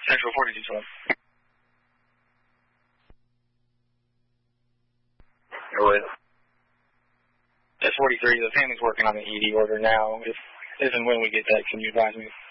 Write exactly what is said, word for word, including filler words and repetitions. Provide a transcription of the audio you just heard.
Central forty-two twelve. Go ahead. S forty-three, the family's working on the E D order now. If, if and when we get that, can you advise me?